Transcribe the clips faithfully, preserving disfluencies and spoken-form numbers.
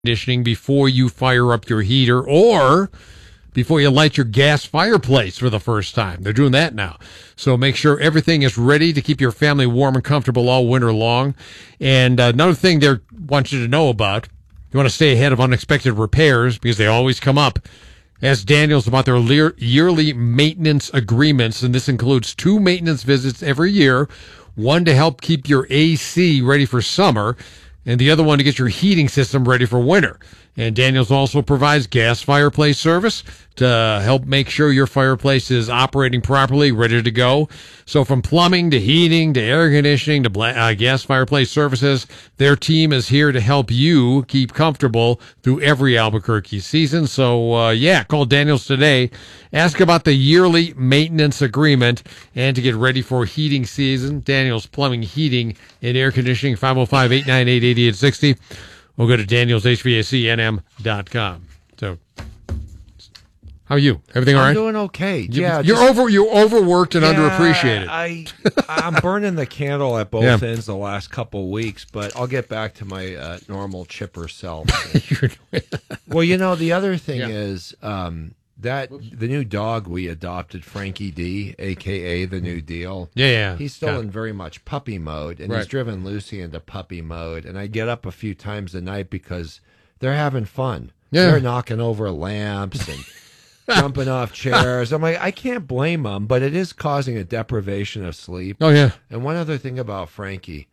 conditioning before you fire up your heater or before you light your gas fireplace for the first time. They're doing that now. So make sure everything is ready to keep your family warm and comfortable all winter long. And uh, another thing they want you to know about, you want to stay ahead of unexpected repairs because they always come up. Ask Daniels about their lear- yearly maintenance agreements, and this includes two maintenance visits every year, one to help keep your A C ready for summer, and the other one to get your heating system ready for winter. And Daniels also provides gas fireplace service to help make sure your fireplace is operating properly, ready to go. So from plumbing to heating to air conditioning to bla- uh, gas fireplace services, their team is here to help you keep comfortable through every Albuquerque season. So, uh, yeah, call Daniels today. Ask about the yearly maintenance agreement and to get ready for heating season. Daniels Plumbing, Heating, and Air Conditioning, five oh five, eight nine eight, eight eight six oh. We'll go to Daniels H V A C N M dot com. So, how are you? Everything all right? I'm doing okay. You, yeah, you're just, over. You're overworked and yeah, underappreciated. I I'm burning the candle at both Yeah. ends the last couple weeks, but I'll get back to my uh, normal chipper self. Well, you know, the other thing Yeah. is um, that the new dog we adopted, Frankie D, aka the New Deal. Yeah, yeah. He's still Yeah. in very much puppy mode, and Right. he's driven Lucy into puppy mode. And I get up a few times a night because they're having fun. Yeah. They're knocking over lamps and jumping off chairs. I'm like, I can't blame them, but it is causing a deprivation of sleep. Oh yeah. And one other thing about Frankie,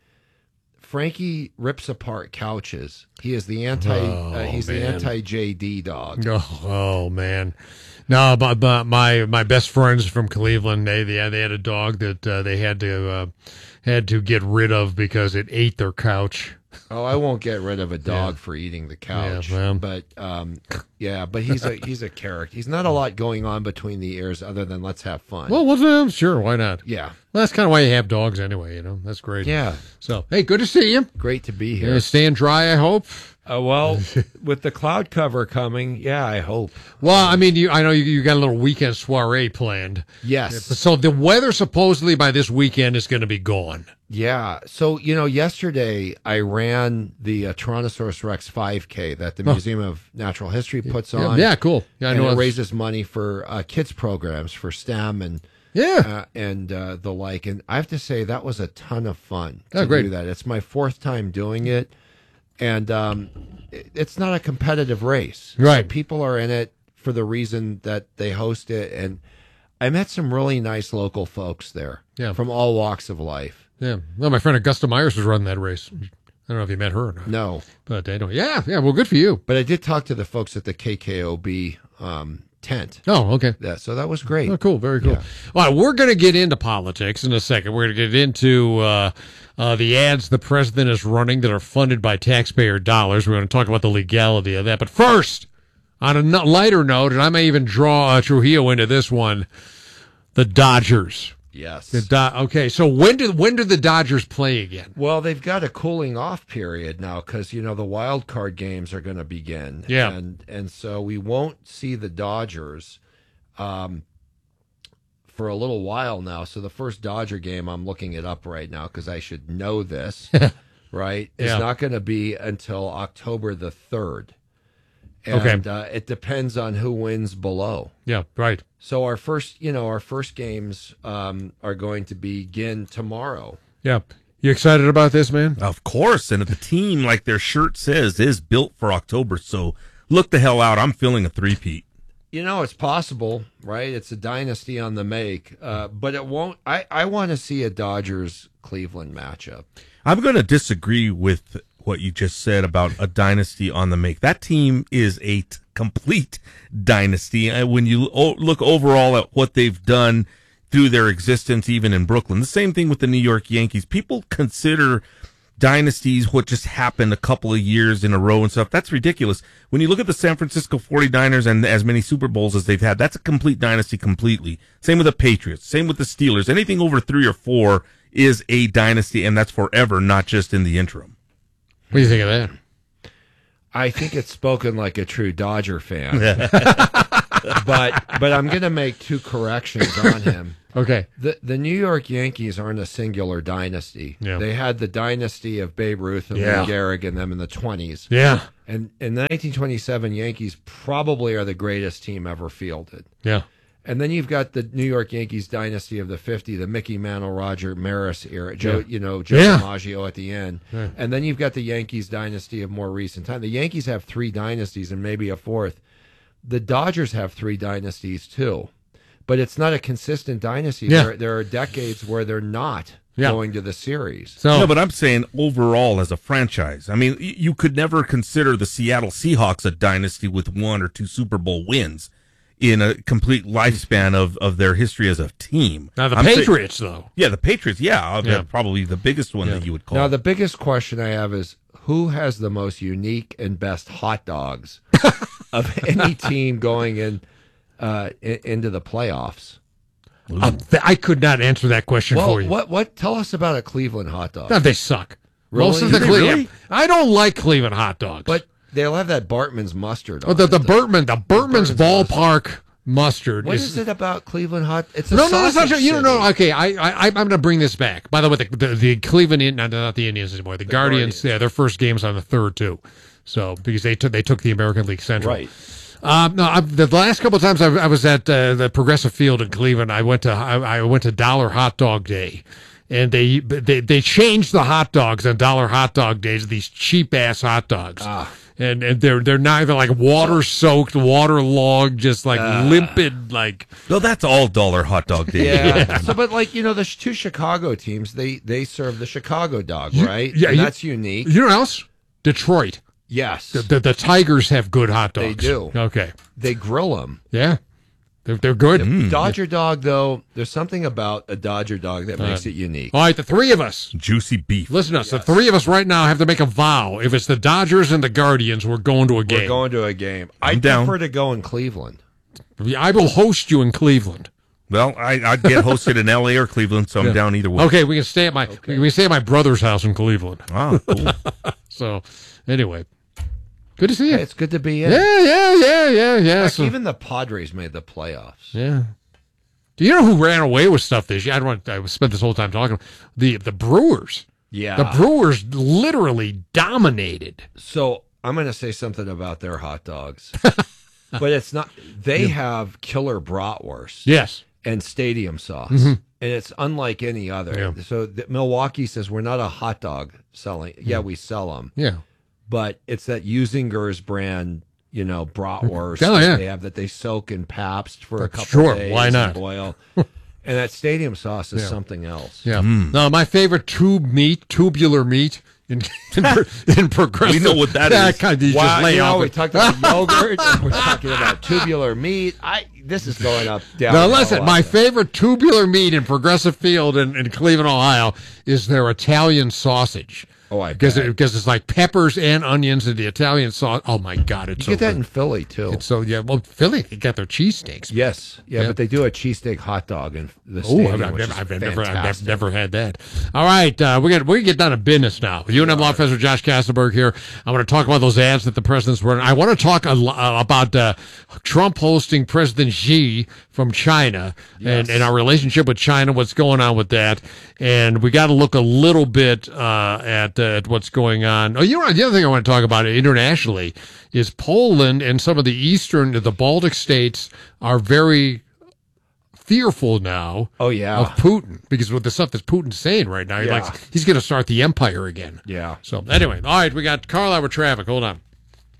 Frankie rips apart couches. He is the anti. Oh, uh, he's man. the anti J D dog. Oh, oh man. No, but, but my my best friends from Cleveland, they they, they had a dog that uh, they had to uh, had to get rid of because it ate their couch. Oh, I won't get rid of a dog Yeah. for eating the couch. Yeah, well. But um, yeah, but he's a he's a character. He's not a lot going on between the ears other than let's have fun. Well, what's uh, sure, why not? yeah, Well, that's kind of why you have dogs anyway. You know, that's great. yeah, So, hey, good to see you. great to be here. Yeah, staying dry, I hope. Uh, well, with the cloud cover coming, yeah, I hope. Well, I mean, you, I know you, you got a little weekend soiree planned. Yes. So the weather supposedly by this weekend is going to be gone. Yeah. So, you know, yesterday I ran the uh, Tyrannosaurus Rex five K that the Oh. Museum of Natural History puts Yeah, on. yeah, cool. Yeah, I and know. it it's- raises money for uh, kids programs for STEM and Yeah. uh, and uh, the like. And I have to say that was a ton of fun to Oh, great. do that. It's my fourth time doing it, and um, it, it's not a competitive race. Right. So people are in it for the reason that they host it, and I met some really nice local folks there. Yeah. From all walks of life. Yeah. Well, my friend Augusta Myers was running that race. I don't know if you met her or not. No. But I don't. Yeah. Yeah. Well, good for you. But I did talk to the folks at the K K O B um, tent. Oh, okay. Yeah, so that was great. Oh, cool. Very cool. Yeah. All right. We're going to get into politics in a second. We're going to get into uh, uh, the ads the president is running that are funded by taxpayer dollars. We're going to talk about the legality of that. But first, on a no- lighter note, and I may even draw uh, Trujillo into this one, the Dodgers. Yes. The Do- okay, so when do when do the Dodgers play again? Well, they've got a cooling off period now because you know the wild card games are going to begin. Yeah. and and so we won't see the Dodgers um, for a little while now. So the first Dodger game, I'm looking it up right now because I should know this. Right, Yeah. it's not going to be until October the third. And Okay. uh, it depends on who wins below. Yeah, right. So our first, you know, our first games um, are going to begin tomorrow. Yeah. You excited about this, man? Of course, and the team, like their shirt says, is built for October. So look the hell out. I'm feeling a three-peat. You know, it's possible, right? It's a dynasty on the make, uh, but it won't. I, I want to see a Dodgers Cleveland matchup. I'm going to disagree with what you just said about a dynasty on the make. That team is a t- complete dynasty. And when you o- look overall at what they've done through their existence, even in Brooklyn, the same thing with the New York Yankees. People consider dynasties what just happened a couple of years in a row and stuff. That's ridiculous. When you look at the San Francisco forty-niners and as many Super Bowls as they've had, that's a complete dynasty completely. Same with the Patriots. Same with the Steelers. Anything over three or four is a dynasty, and that's forever, not just in the interim. What do you think of that? I think it's spoken like a true Dodger fan. but but I'm going to make two corrections on him. Okay. The the New York Yankees aren't a singular dynasty. Yeah. They had the dynasty of Babe Ruth and Yeah. Lou Gehrig and them in the twenties. Yeah. And in the nineteen twenty-seven Yankees probably are the greatest team ever fielded. Yeah. And then you've got the New York Yankees dynasty of the fifties, the Mickey Mantle, Roger Maris era, Joe, Yeah. you know, Joe Yeah. DiMaggio at the end. Yeah. And then you've got the Yankees dynasty of more recent time. The Yankees have three dynasties and maybe a fourth. The Dodgers have three dynasties too, but it's not a consistent dynasty. Yeah. There, there are decades where they're not Yeah. going to the series. So No, but I'm saying overall as a franchise. I mean, y- you could never consider the Seattle Seahawks a dynasty with one or two Super Bowl wins in a complete lifespan of, of their history as a team. now the I'm saying- Patriots, though. yeah, the Patriots, yeah, Yeah. they're probably the biggest one Yeah. that you would call. Now, the biggest question I have is who has the most unique and best hot dogs of any team going in, uh, in into the playoffs? Um, th- I could not answer that question Well, for you. what what tell us about a Cleveland hot dog? No, they suck. Really? Most of the Do they Cleveland. really? I don't like Cleveland hot dogs. But they'll have that Bartman's mustard. Oh, On the it. the Bertman, the Bertman's Bertman's ballpark mustard. What is it about Cleveland hot? It's a No, no, that's not sausage true. You don't know. city. Okay, I, I, I'm going to bring this back. By the way, the, the, the Cleveland, In- not, not the Indians anymore. The, Guardians, Guardians. yeah, their first game's on the third too. So because they took they took the American League Central. Right. Um, no, I, the last couple of times I, I was at uh, the Progressive Field in Cleveland, I went to I, I went to Dollar Hot Dog Day, and they they they changed the hot dogs on Dollar Hot Dog Days. These cheap ass hot dogs. Ah. And, and they're they're neither like water soaked, waterlogged, just like Ah. limpid, like well, that's all dollar hot dog day. Yeah. So, but like you know, the sh- two Chicago teams, they they serve the Chicago dog, right? yeah, And you- that's unique. you know what else? Detroit. Yes, The, the the Tigers have good hot dogs. They do. Okay. they grill them. Yeah. They're they're good. Mm. Dodger dog, though, there's something about a Dodger dog that makes it unique. All right, the three of us. Juicy beef. Listen to us. The three of us right now have to make a vow. If it's the Dodgers and the Guardians, we're going to a game. We're going to a game. I I'm down. prefer to go in Cleveland. I will host you in Cleveland. Well, I, I'd get hosted in L A or Cleveland, so I'm down either way. Okay, we can stay at my we can stay at my brother's house in Cleveland. Ah, cool. So anyway, good to see you. It's good to be in. Yeah, yeah, yeah, yeah, yeah. Heck, So- even the Padres made the playoffs. yeah. Do you know who ran away with stuff this year? I don't want. I spent this whole time talking. The the Brewers. Yeah. The Brewers literally dominated. So I'm going to say something about their hot dogs, but it's not. They have killer bratwurst Yes. and stadium sauce, and it's unlike any other. Mm-hmm. Yeah. So the, Milwaukee says we're not a hot dog selling. Yeah, we sell them, Yeah. but it's that Usinger's brand, you know, bratwurst Oh, that yeah. they have that they soak in Pabst for a couple Sure, days. why and not? boil. And that stadium sauce is Yeah. something else. Yeah. No, my favorite tube meat, tubular meat in in, in progressive. We know what that Yeah, is. kind of, you Wow, just lay you know, off we it. talked about yogurt, and we're talking about tubular meat. I this is going up down. Now listen, my favorite tubular meat in Progressive Field in, in Cleveland, Ohio, is their Italian sausage. Oh, I because bet. it, because it's like peppers and onions and the Italian sauce. Oh my God, it's You get so that good. in Philly too. It's so yeah. Well, Philly, they got their cheesesteaks. Yes, yeah, Yeah. but they do a cheesesteak hot dog in the Oh, stadium, I've, I've which never, is I've never, I've never, fantastic. never had that. All right, uh, we're gonna we're gonna get down to business now. You and I'm Law Professor Josh Kasselberg here. I want to talk about those ads that the president's running. I want to talk a, lo- uh, about uh, Trump hosting President Xi from China and, and our relationship with China. What's going on with that? And we got to look a little bit uh, at, uh, at what's going on. Oh, you know, the other thing I want to talk about internationally is Poland and some of the eastern, the Baltic states are very fearful now Oh yeah, of Putin because with the stuff that Putin's saying right now, he Yeah. likes, he's going to start the empire again. yeah. So anyway, all right, we got Carlisle with traffic. Hold on.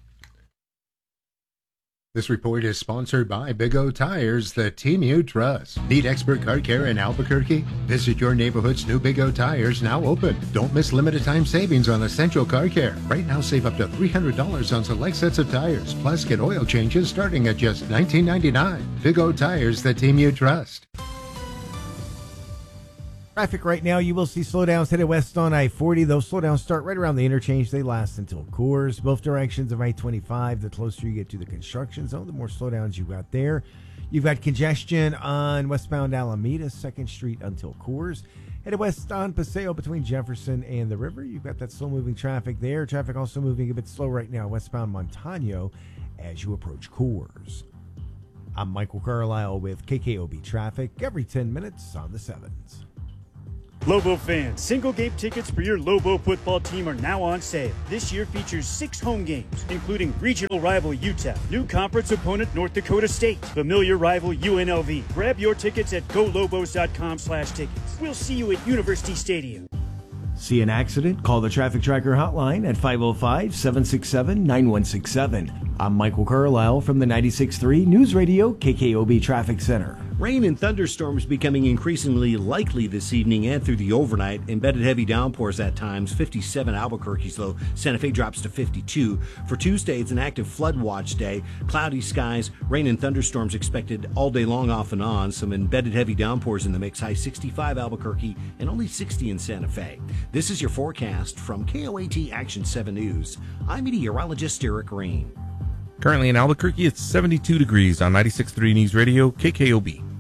This report is sponsored by Big O Tires, the team you trust. Need expert car care in Albuquerque? Visit your neighborhood's new Big O Tires, now open. Don't miss limited time savings on essential car care. Right now, save up to three hundred dollars on select sets of tires. Plus, get oil changes starting at just nineteen ninety-nine dollars. Big O Tires, the team you trust. Traffic right now, you will see slowdowns headed west on I forty. Those slowdowns start right around the interchange. They last until Coors. Both directions of I twenty-five. The closer you get to the construction zone, the more slowdowns you got there. You've got congestion on westbound Alameda, second Street until Coors. Headed west on Paseo between Jefferson and the river. You've got that slow-moving traffic there. Traffic also moving a bit slow right now westbound Montano as you approach Coors. I'm Michael Carlisle with K K O B Traffic every ten minutes on the sevens. Lobo fans, single game tickets for your Lobo football team are now on sale. This year features six home games, including regional rival U T E P, new conference opponent North Dakota State, familiar rival U N L V. Grab your tickets at go lobos dot com slash tickets. We'll see you at University Stadium. See an accident? Call the Traffic Tracker hotline at five oh five, seven six seven, nine one six seven. I'm Michael Carlisle from the ninety-six point three News Radio K K O B Traffic Center. Rain and thunderstorms becoming increasingly likely this evening and through the overnight. Embedded heavy downpours at times. fifty-seven Albuquerque's low. Santa Fe drops to fifty-two. For Tuesday, it's an active flood watch day. Cloudy skies, rain and thunderstorms expected all day long off and on. Some embedded heavy downpours in the mix. High sixty-five Albuquerque and only sixty in Santa Fe. This is your forecast from K O A T Action seven News. I'm meteorologist Eric Rain. Currently in Albuquerque, it's seventy-two degrees on ninety-six point three News Radio, K K O B.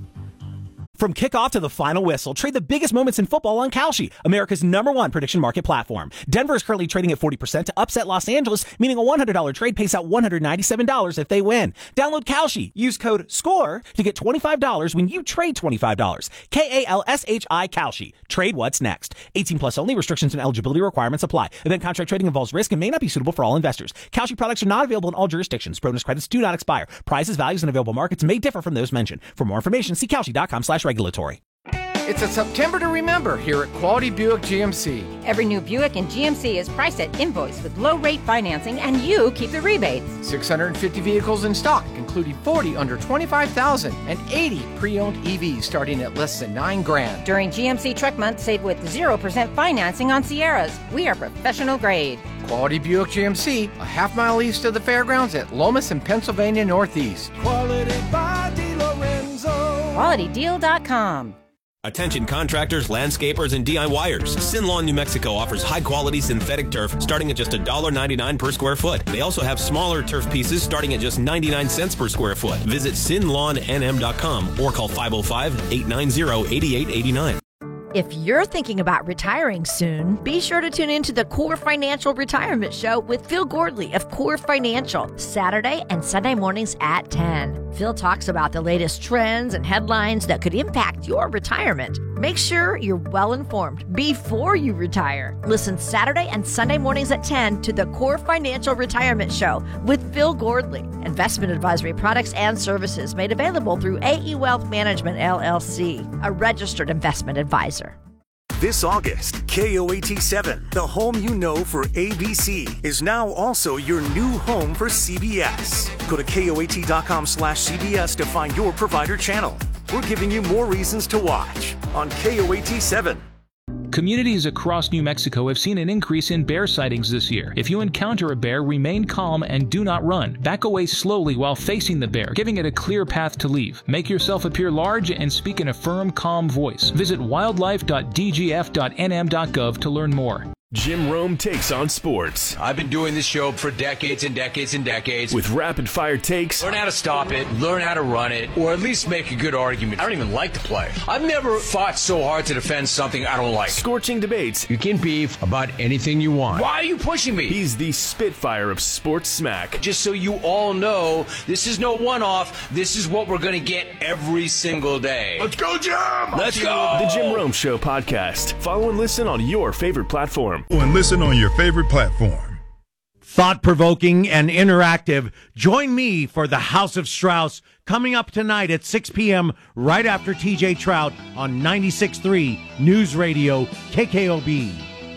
From kickoff to the final whistle, trade the biggest moments in football on Kalshi, America's number one prediction market platform. Denver is currently trading at forty percent to upset Los Angeles, meaning a one hundred dollars trade pays out one hundred ninety-seven dollars if they win. Download Kalshi. Use code SCORE to get twenty-five dollars when you trade twenty-five dollars. K A L S H I Kalshi. Trade what's next. eighteen plus only. Restrictions and eligibility requirements apply. Event contract trading involves risk and may not be suitable for all investors. Kalshi products are not available in all jurisdictions. Bonus credits do not expire. Prices, values, and available markets may differ from those mentioned. For more information, see Kalshi dot com slash regulatory. It's a September to remember here at Quality Buick G M C. Every new Buick in G M C is priced at invoice with low-rate financing, and you keep the rebates. six hundred fifty vehicles in stock, including forty under twenty-five thousand and eighty pre-owned E Vs starting at less than nine grand. During G M C Truck Month, save with zero percent financing on Sierras. We are professional grade. Quality Buick G M C, a half mile east of the fairgrounds at Lomas and Pennsylvania Northeast. Quality by DiLorenzo. Quality Deal dot com. Attention contractors, landscapers, and D I Y ers. Sin Lawn, New Mexico offers high-quality synthetic turf starting at just one dollar ninety-nine per square foot. They also have smaller turf pieces starting at just ninety-nine cents per square foot. Visit sin lawn n m dot com or call five oh five, eight nine zero, eight eight eight nine. If you're thinking about retiring soon, be sure to tune in to the Core Financial Retirement Show with Phil Gordley of Core Financial, Saturday and Sunday mornings at ten. Phil talks about the latest trends and headlines that could impact your retirement. Make sure you're well informed before you retire. Listen Saturday and Sunday mornings at ten to the Core Financial Retirement Show with Phil Gordley. Investment advisory products and services made available through A E Wealth Management, L L C, a registered investment advisor. This August, K O A T seven, the home you know for A B C, is now also your new home for C B S. Go to K O A T dot com slash C B S to find your provider channel. We're giving you more reasons to watch on K O A T seven. Communities across New Mexico have seen an increase in bear sightings this year. If you encounter a bear, remain calm and do not run. Back away slowly while facing the bear, giving it a clear path to leave. Make yourself appear large and speak in a firm, calm voice. Visit wildlife dot d g f dot n m dot gov to learn more. Jim Rome takes on sports. I've been doing this show for decades and decades and decades. With rapid fire takes. Learn how to stop it, learn how to run it, or at least make a good argument. I don't even like to play. I've never fought so hard to defend something I don't like. Scorching debates. You can beef about anything you want. Why are you pushing me? He's the Spitfire of sports smack. Just so you all know, this is no one-off. This is what we're going to get every single day. Let's go, Jim! Let's go! The Jim Rome Show podcast. Follow and listen on your favorite platform. And listen on your favorite platform. Thought-provoking and interactive. Join me for the House of Strauss coming up tonight at six p.m. right after T J Trout on ninety-six point three News Radio K K O B.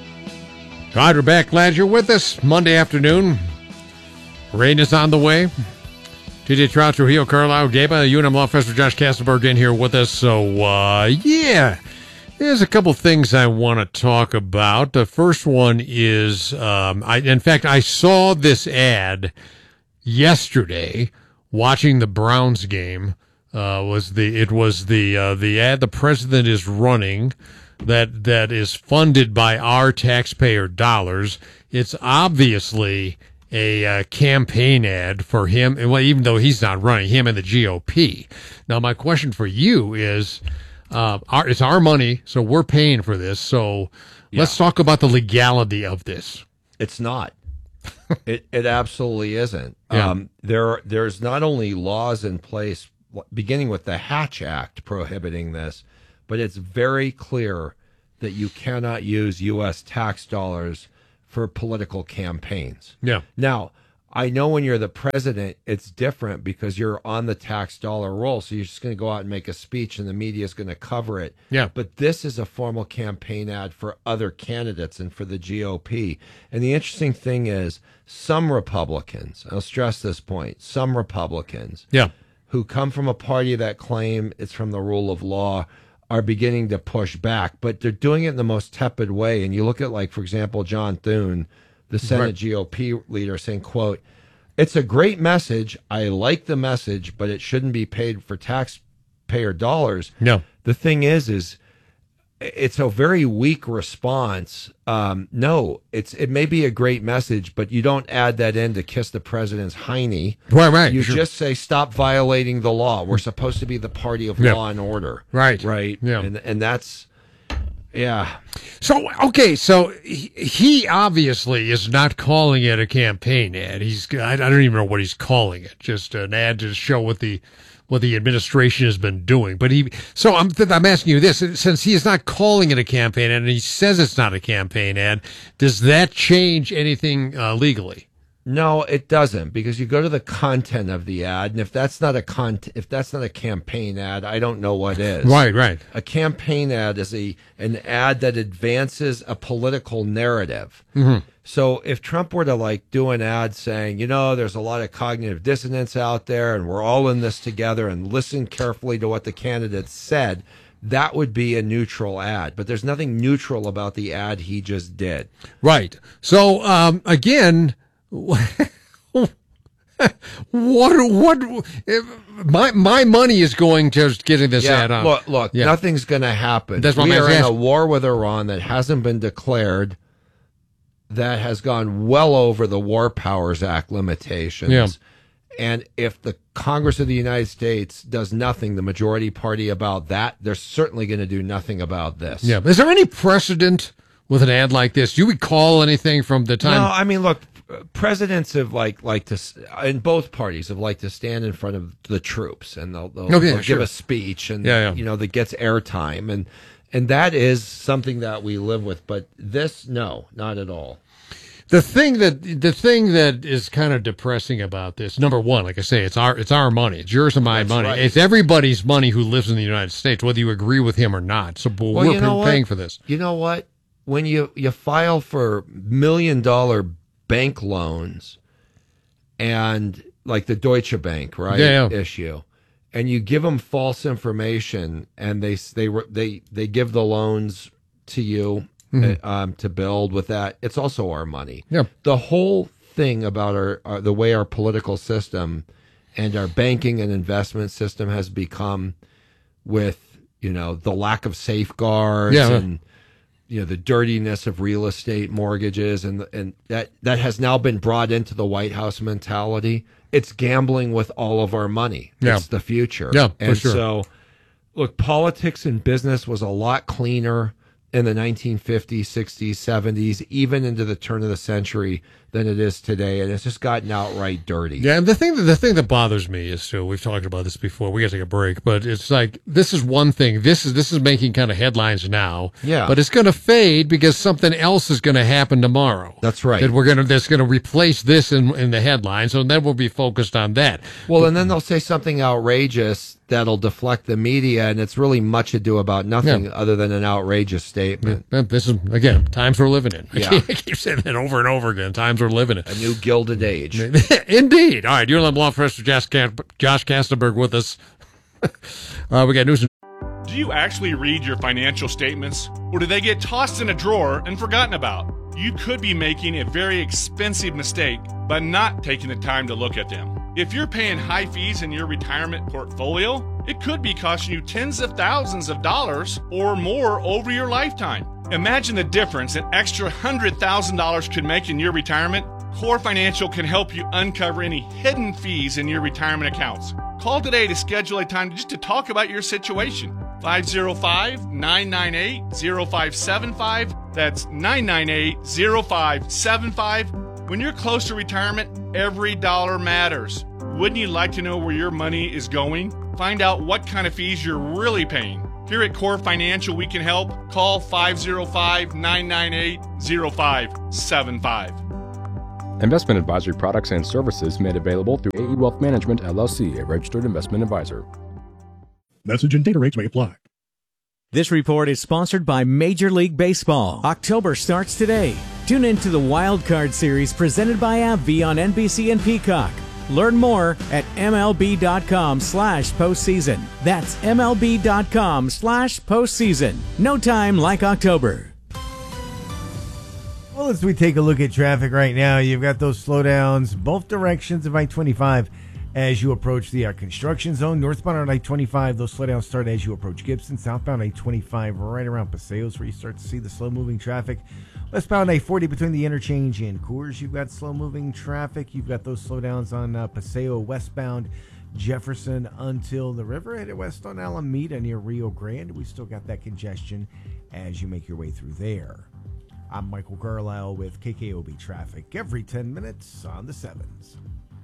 All right, we're back. Glad you're with us. Monday afternoon. Rain is on the way. T J Trout, Trujillo, Carlisle, Gaba, U N M Law Professor Josh Kasselberg in here with us. So, uh, yeah. There's a couple things I want to talk about. The first one is, um, I, in fact, I saw this ad yesterday watching the Browns game. Uh, was the it was the uh, the ad the president is running that that is funded by our taxpayer dollars. It's obviously a uh, campaign ad for him, and well, even though he's not running, him and the G O P. Now, my question for you is. Uh, our, it's our money, so we're paying for this. So yeah. Let's talk about the legality of this. It's not. it it absolutely isn't. Yeah. Um, there there's not only laws in place, beginning with the Hatch Act prohibiting this, but it's very clear that you cannot use U S tax dollars for political campaigns. Yeah. Now, I know when you're the president, it's different because you're on the tax dollar roll. So you're just going to go out and make a speech and the media is going to cover it. Yeah. But this is a formal campaign ad for other candidates and for the G O P. And the interesting thing is some Republicans, I'll stress this point, some Republicans yeah. who come from a party that claim it's from the rule of law are beginning to push back, but they're doing it in the most tepid way. And you look at, like, for example, John Thune, the Senate Right. G O P leader, saying, quote, "It's a great message. I like the message, but it shouldn't be paid for taxpayer dollars." No. The thing is, is it's a very weak response. Um, no, it's it may be a great message, but you don't add that in to kiss the president's hiney. Right, right. You sure. just say, stop violating the law. We're supposed to be the party of Yeah. law and order. Right. Right. Yeah. And, and that's, yeah. So, okay, so he, he obviously is not calling it a campaign ad. He's, I, I don't even know what he's calling it. Just an ad to show what the, what the administration has been doing. But he, so I'm, I'm asking you this, since he is not calling it a campaign ad and he says it's not a campaign ad, does that change anything uh, legally? No, it doesn't, because you go to the content of the ad, and if that's not a con- if that's not a campaign ad, I don't know what is. Right, right. A campaign ad is a an ad that advances a political narrative. Mm-hmm. So if Trump were to like do an ad saying, you know, there's a lot of cognitive dissonance out there, and we're all in this together, and listen carefully to what the candidates said, that would be a neutral ad. But there's nothing neutral about the ad he just did. Right. So um, again. what what my my money is going to getting this yeah, ad on. Look, look yeah. nothing's going to happen. That's what we I'm are in a asking. war with Iran that hasn't been declared, that has gone well over the War Powers Act limitations. Yeah. And if the Congress of the United States does nothing, the majority party, about that, they're certainly going to do nothing about this. Yeah. Is there any precedent with an ad like this? Do you recall anything from the time? No, I mean, look, presidents have like like to, in both parties have liked to stand in front of the troops, and they'll, they'll, Oh, yeah, they'll sure. give a speech, and Yeah, yeah. you know, that gets airtime, and and that is something that we live with. But this, no, not at all. The thing that the thing that is kind of depressing about this, number one, like I say, it's our it's our money, it's yours and my That's money. right. It's everybody's money who lives in the United States, whether you agree with him or not. So but Well, we're you know paying what? for this. You know what? When you you file for million dollar bank loans, and like the Deutsche Bank, right, Yeah, yeah. issue, and you give them false information, and they they they they give the loans to you. Mhm. uh, um, to build with that, it's also our money. Yeah. The whole thing about our, our the way our political system and our banking and investment system has become, with you know the lack of safeguards Yeah. and you know the dirtiness of real estate mortgages, and and that that has now been brought into the White House mentality. It's gambling with all of our money. Yeah. It's the future. Yeah, for and sure. so, look, politics and business was a lot cleaner in the nineteen fifties, sixties, seventies, even into the turn of the century than it is today, and it's just gotten outright dirty. Yeah, and the thing that the thing that bothers me is too. We've talked about this before. We got to take a break, but it's like this is one thing. This is this is making kind of headlines now. Yeah. but it's going to fade because something else is going to happen tomorrow. That's right. That we're going to that's going to replace this in in the headlines, so then we'll be focused on that. Well, and then they'll say something outrageous that'll deflect the media, and it's really much ado about nothing Yeah. other than an outrageous statement. Yeah, This is again times we're living in. I Yeah. keep, I keep saying that over and over again. Times we're living in. A new gilded age. Indeed. All right, you're on the Law Professor Josh, Cas- Josh Kastenberg with us. uh, we got news. Do you actually read your financial statements, or do they get tossed in a drawer and forgotten about? You could be making a very expensive mistake by not taking the time to look at them. If you're paying high fees in your retirement portfolio, it could be costing you tens of thousands of dollars or more over your lifetime. Imagine the difference an extra one hundred thousand dollars could make in your retirement. Core Financial can help you uncover any hidden fees in your retirement accounts. Call today to schedule a time just to talk about your situation. five oh five, nine nine eight, oh five seven five. That's nine nine eight, oh five seven five. When you're close to retirement, every dollar matters. Wouldn't you like to know where your money is going? Find out what kind of fees you're really paying. Here at Core Financial, we can help. Call five oh five, nine nine eight, oh five seven five. Investment advisory products and services made available through A E Wealth Management, L L C, a registered investment advisor. Message and data rates may apply. This report is sponsored by Major League Baseball. October starts today. Tune into the Wild Card Series presented by AbbVie on N B C and Peacock. Learn more at MLB.com slash postseason. That's MLB.com slash postseason. No time like October. Well, as we take a look at traffic right now, you've got those slowdowns both directions of I twenty-five as you approach the uh, construction zone. Northbound on I twenty-five, those slowdowns start as you approach Gibson. Southbound I twenty-five right around Paseos where you start to see the slow-moving traffic. Westbound I forty between the interchange and Coors, you've got slow-moving traffic. You've got those slowdowns on uh, Paseo westbound Jefferson until the river. Headed west on Alameda near Rio Grande. We still got that congestion as you make your way through there. I'm Michael Carlisle with K K O B Traffic every ten minutes on the sevens.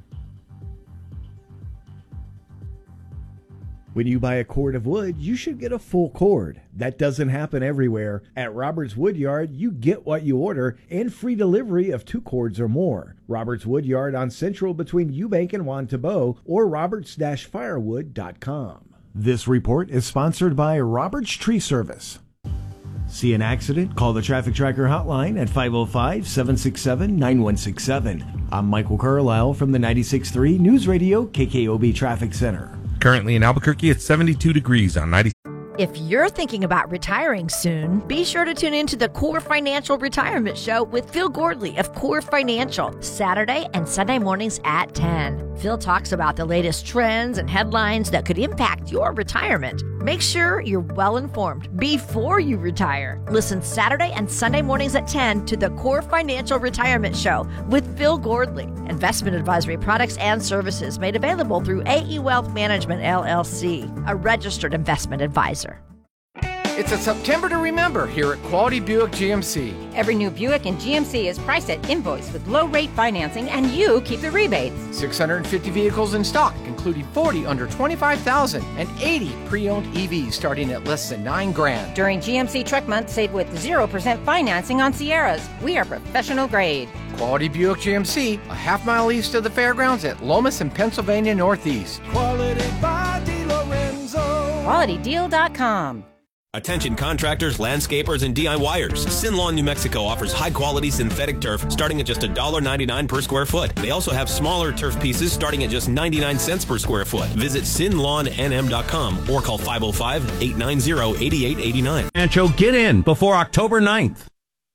When you buy a cord of wood, you should get a full cord. That doesn't happen everywhere. At Roberts Woodyard, you get what you order and free delivery of two cords or more. Roberts Woodyard on Central between Eubank and Juan Tabo or roberts dash firewood dot com. This report is sponsored by Roberts Tree Service. See an accident? Call the Traffic Tracker hotline at five oh five, seven six seven, nine one six seven. I'm Michael Carlisle from the ninety-six point three News Radio K K O B Traffic Center. Currently in Albuquerque, it's seventy-two degrees on ninety. If you're thinking about retiring soon, be sure to tune in to the Core Financial Retirement Show with Phil Gordley of Core Financial, Saturday and Sunday mornings at ten. Phil talks about the latest trends and headlines that could impact your retirement. Make sure you're well informed before you retire. Listen Saturday and Sunday mornings at ten to the Core Financial Retirement Show with Phil Gordley. Investment advisory products and services made available through A E Wealth Management, L L C, a registered investment advisor. It's a September to remember here at Quality Buick G M C. Every new Buick in G M C is priced at invoice with low rate financing, and you keep the rebates. six hundred fifty vehicles in stock, including forty under twenty-five thousand and eighty pre-owned E Vs starting at less than nine grand. During G M C Truck Month, save with zero percent financing on Sierras. We are professional grade. Quality Buick G M C, a half mile east of the fairgrounds at Lomas and Pennsylvania Northeast. Quality by DeLorenzo. quality deal dot com. Attention contractors, landscapers, and D I Y ers. Sin Lawn, New Mexico offers high-quality synthetic turf starting at just one dollar ninety-nine per square foot. They also have smaller turf pieces starting at just ninety-nine cents per square foot. Visit sin lawn n m dot com or call five oh five, eight nine zero, eight eight eight nine. Ancho, get in before October ninth.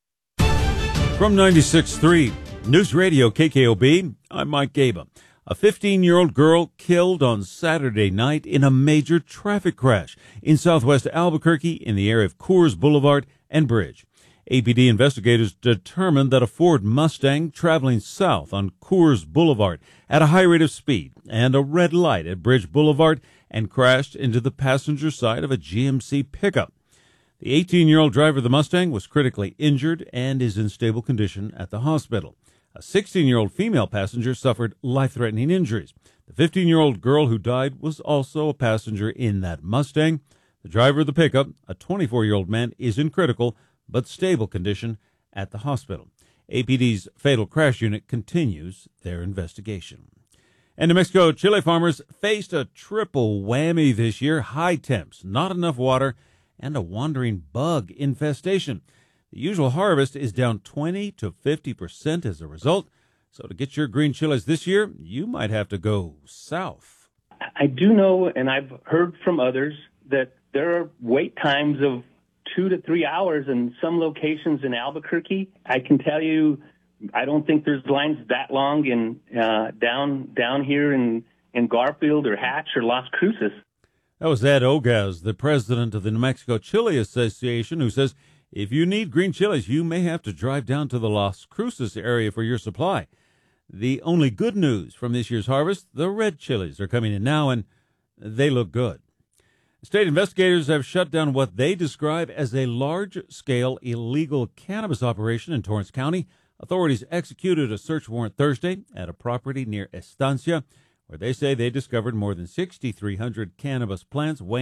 From ninety-six point three News Radio K K O B, I'm Mike Gaba. A fifteen-year-old girl killed on Saturday night in a major traffic crash in southwest Albuquerque in the area of Coors Boulevard and Bridge. A P D investigators determined that a Ford Mustang traveling south on Coors Boulevard at a high rate of speed and a red light at Bridge Boulevard and crashed into the passenger side of a G M C pickup. The eighteen-year-old driver of the Mustang was critically injured and is in stable condition at the hospital. A sixteen-year-old female passenger suffered life-threatening injuries. The fifteen-year-old girl who died was also a passenger in that Mustang. The driver of the pickup, a twenty-four-year-old man, is in critical but stable condition at the hospital. A P D's Fatal Crash Unit continues their investigation. And New Mexico chili farmers faced a triple whammy this year: high temps, not enough water, and a wandering bug infestation. The usual harvest is down twenty to fifty percent as a result. So to get your green chilies this year, you might have to go south. I do know, and I've heard from others, that there are wait times of two to three hours in some locations in Albuquerque. I can tell you, I don't think there's lines that long in uh, down down here in, in Garfield or Hatch or Las Cruces. That was Ed Ogaz, the president of the New Mexico Chili Association, who says if you need green chilies, you may have to drive down to the Las Cruces area for your supply. The only good news from this year's harvest, the red chilies are coming in now, and they look good. State investigators have shut down what they describe as a large-scale illegal cannabis operation in Torrance County. Authorities executed a search warrant Thursday at a property near Estancia, where they say they discovered more than six thousand three hundred cannabis plants weighing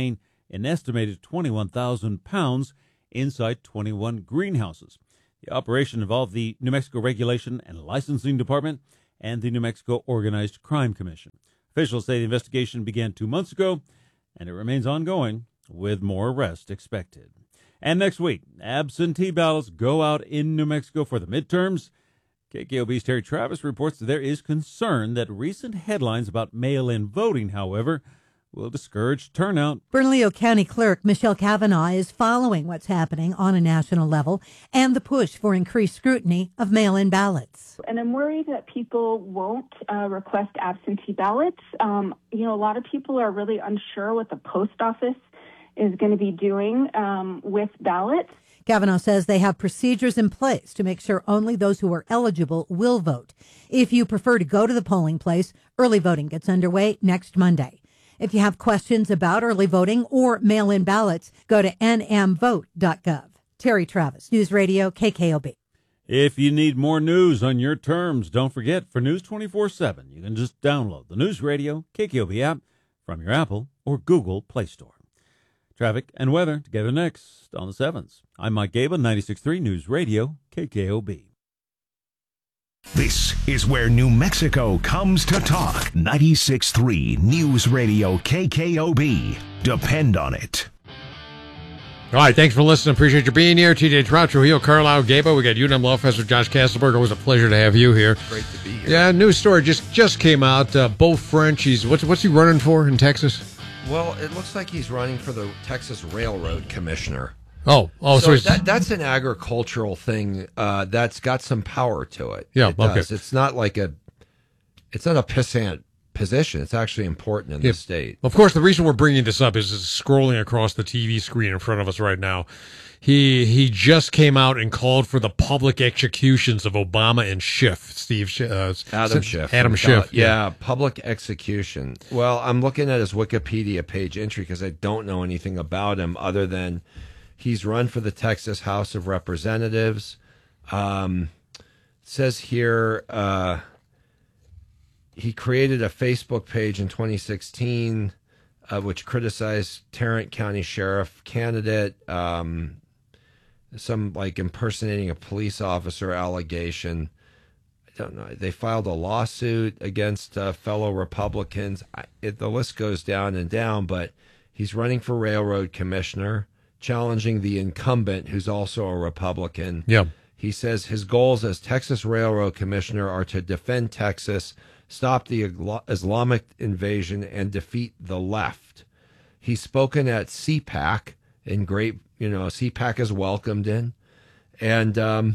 an estimated twenty-one thousand pounds inside twenty-one greenhouses. The operation involved the New Mexico Regulation and Licensing Department and the New Mexico Organized Crime Commission. Officials say the investigation began two months ago, and it remains ongoing, with more arrests expected. And next week, absentee ballots go out in New Mexico for the midterms. K K O B's Terry Travis reports that there is concern that recent headlines about mail-in voting, however, will discourage turnout. Bernalillo County Clerk Michelle Kavanaugh is following what's happening on a national level and the push for increased scrutiny of mail-in ballots. And I'm worried that people won't uh, request absentee ballots. Um, you know, a lot of people are really unsure what the post office is going to be doing um, with ballots. Kavanaugh says they have procedures in place to make sure only those who are eligible will vote. If you prefer to go to the polling place, early voting gets underway next Monday. If you have questions about early voting or mail-in ballots, go to n m vote dot gov. Terry Travis, News Radio, K K O B. If you need more news on your terms, don't forget, for News twenty-four seven, you can just download the News Radio K K O B app from your Apple or Google Play Store. Traffic and weather together next on the sevens. I'm Mike Gaba, ninety-six point three News Radio, K K O B. This is where New Mexico comes to talk. ninety-six point three News Radio, K K O B. Depend on it. All right, thanks for listening. Appreciate you being here. T J Trout, Trujillo, Carlisle, Gaba. We got U N M Law Professor Josh Castleberg. Always a pleasure to have you here. Great to be here. Yeah, news story just just came out. Uh, Beau French, he's what's what's he running for in Texas? Well, it looks like he's running for the Texas Railroad Commissioner. Oh, oh, so, so he's, that, that's an agricultural thing uh, that's got some power to it. Yeah, it okay. does. It's not like a, it's not a pissant position. It's actually important in yeah. the state. Of course, the reason we're bringing this up is, is scrolling across the T V screen in front of us right now. He he just came out and called for the public executions of Obama and Schiff. Steve uh, Adam Schiff. Adam Schiff. Yeah. yeah, public execution. Well, I'm looking at his Wikipedia page entry because I don't know anything about him other than he's run for the Texas House of Representatives. Um, it says here uh, he created a Facebook page in twenty sixteen uh, which criticized Tarrant County Sheriff candidate. Um, some like impersonating a police officer allegation. I don't know. They filed a lawsuit against uh, fellow Republicans. I, it, the list goes down and down, but he's running for railroad commissioner, challenging the incumbent, who's also a Republican. Yeah. He says his goals as Texas Railroad Commissioner are to defend Texas, stop the Islamic invasion, and defeat the left. He's spoken at C PAC in great, you know, C PAC is welcomed in. And um,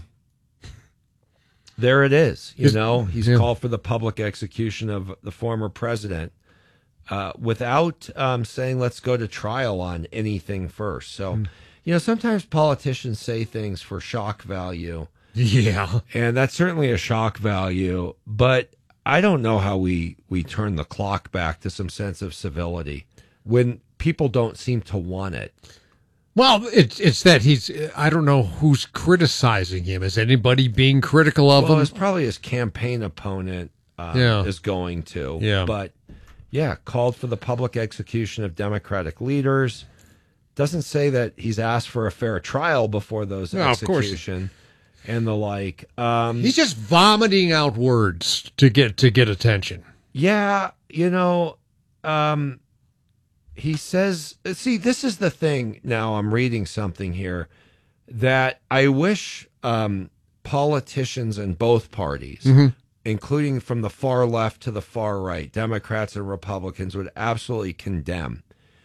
there it is. You know, he's yeah. called for the public execution of the former president uh, without um, saying, let's go to trial on anything first. So, mm. you know, sometimes politicians say things for shock value. Yeah. And that's certainly a shock value. But I don't know how we, we turn the clock back to some sense of civility when people don't seem to want it. Well, it's it's that he's, I don't know who's criticizing him. Is anybody being critical of well, him? Well, it's probably his campaign opponent uh, yeah. is going to. Yeah. But, yeah, called for the public execution of Democratic leaders. Doesn't say that he's asked for a fair trial before those no, execution and the like. Um, he's just vomiting out words to get to get attention. Yeah, you know, um, he says, see, this is the thing now, I'm reading something here that I wish um, politicians in both parties, mm-hmm. including from the far left to the far right, Democrats and Republicans, would absolutely condemn.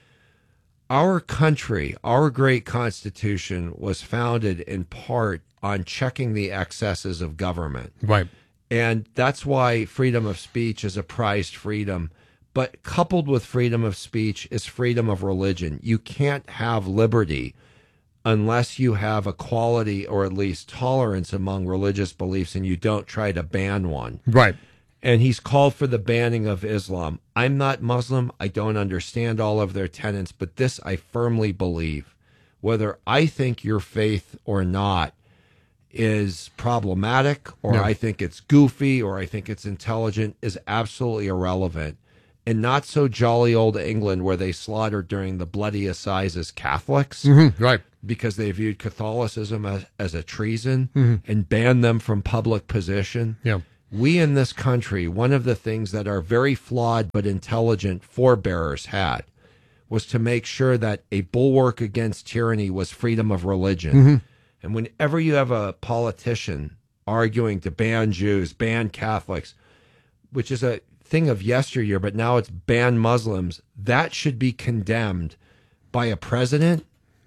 Our country, our great Constitution, was founded in part on checking the excesses of government. Right. And that's why freedom of speech is a prized freedom. But coupled with freedom of speech is freedom of religion. You can't have liberty unless you have equality or at least tolerance among religious beliefs and you don't try to ban one. Right. And he's called for the banning of Islam. I'm not Muslim. I don't understand all of their tenets, but this I firmly believe. Whether I think your faith or not is problematic, or no. I think it's goofy, or I think it's intelligent, is absolutely irrelevant. in not so jolly old England where they slaughtered during the bloody assizes Catholics, mm-hmm, right, because they viewed Catholicism as, as a treason mm-hmm. and banned them from public position. Yeah. We in this country, one of the things that our very flawed but intelligent forebears had was to make sure that a bulwark against tyranny was freedom of religion. Mm-hmm. And whenever you have a politician arguing to ban Jews, ban Catholics, which is a thing of yesteryear, but now it's ban Muslims, that should be condemned by a president